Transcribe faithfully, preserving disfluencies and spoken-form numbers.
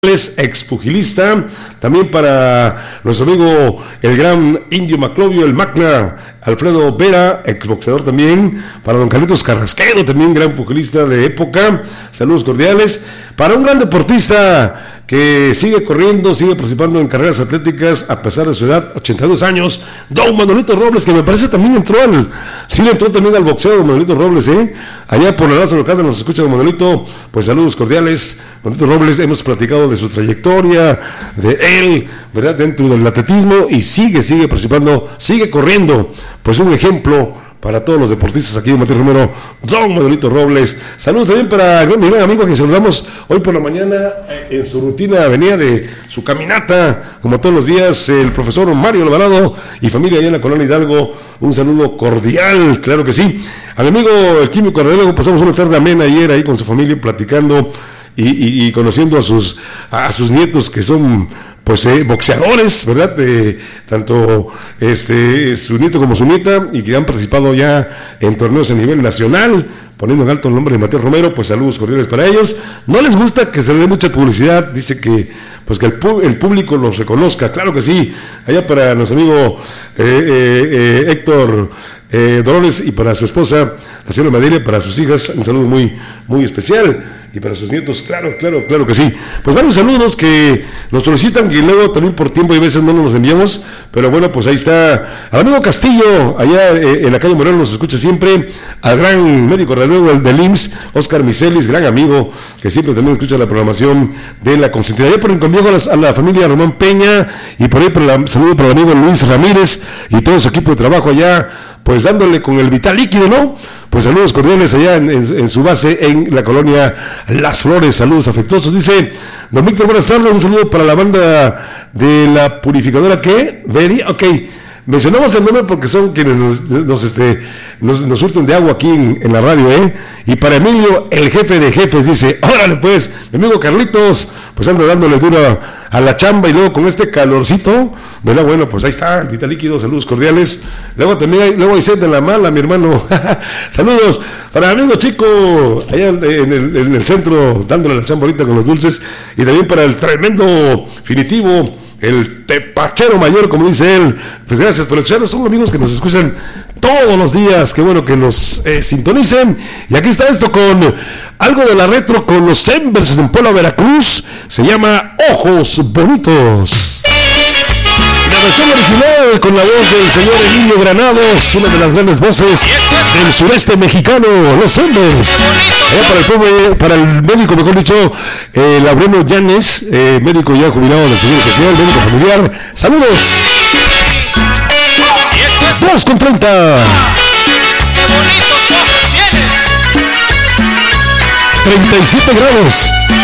Expugilista, también para nuestro amigo el gran Indio Maclovio, el Magna, Alfredo Vera, exboxeador también, para don Carlitos Carrasquedo, también gran pugilista de época, saludos cordiales, para un gran deportista que sigue corriendo, sigue participando en carreras atléticas a pesar de su edad, ochenta y dos años, don Manolito Robles, que me parece también entró al, sí le entró también al boxeo, don Manolito Robles, eh, allá por la raza local nos escucha don Manolito, pues saludos cordiales, Manolito Robles, hemos platicado de su trayectoria, de él, ¿verdad?, dentro del atletismo, y sigue, sigue participando, sigue corriendo, pues un ejemplo para todos los deportistas aquí en Mateo Romero, don Manolito Robles. Saludos también para mi gran amigo a quien saludamos hoy por la mañana en su rutina, venía de su caminata, como todos los días, el profesor Mario Alvarado y familia allá en la Colonia Hidalgo, un saludo cordial, claro que sí. A mi amigo el químico radiólogo, pasamos una tarde amena ayer ahí con su familia platicando y, y, y conociendo a sus, a sus nietos que son pues eh, boxeadores, ¿verdad? Eh, tanto este su nieto como su nieta, y que han participado ya en torneos a nivel nacional, poniendo en alto el nombre de Mateo Romero, pues saludos cordiales para ellos. No les gusta que se le dé mucha publicidad, dice que pues que el, el público los reconozca, claro que sí, allá para nuestro amigo eh, eh, eh, Héctor eh, Dolores y para su esposa, la señora Madelia, para sus hijas, un saludo muy, muy especial. Y para sus nietos, claro, claro, claro que sí. Pues varios saludos que nos solicitan, que luego también por tiempo y a veces no nos los enviamos, pero bueno, pues ahí está. Al amigo Castillo, allá eh, en la calle Morelos, nos escucha siempre. Al gran médico radiólogo del I M S S, Oscar Miselis, gran amigo, que siempre también escucha la programación de la consentida. Allá por el conmigo a, las, a la familia Román Peña, y por ahí por la, saludo para el amigo Luis Ramírez y todo su equipo de trabajo allá, pues dándole con el vital líquido, ¿no? Pues saludos cordiales allá en, en, en su base en la colonia Las Flores, saludos afectuosos. Dice don Víctor, buenas tardes, un saludo para la banda de la purificadora, ¿qué? ¿Veri? Ok, mencionamos el nombre porque son quienes nos, nos, este, nos, nos surten de agua aquí en, en la radio, ¿eh? Y para Emilio, el jefe de jefes, dice, órale pues, mi amigo Carlitos, pues anda dándole duro a la chamba, y luego con este calorcito, ¿verdad? Bueno, pues ahí está, el vital líquido, saludos cordiales. Luego también hay, luego hay sed de la mala, mi hermano. Saludos para mi amigo Chico, allá en el, en el centro, dándole la chamba ahorita con los dulces, y también para el tremendo finitivo, el tepachero mayor, como dice él. Pues gracias por escucharnos, son amigos que nos escuchan todos los días, qué bueno que nos eh, sintonicen. Y aquí está esto con algo de la retro con los Embers en Puebla, Veracruz, se llama Ojos Bonitos. La versión original con la voz del señor Emilio Granados, una de las grandes voces del sureste mexicano, los Embers. Allá para el pueblo, para el médico, mejor dicho, eh, Laureano Llanes, eh, médico ya jubilado del Seguro Social, médico familiar. Saludos. dos con treinta. treinta y siete grados.